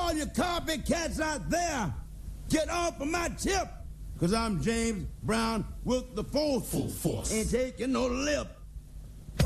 all you copycats out there, get off of my tip, because I'm James Brown with the force. Ain't taking no lip.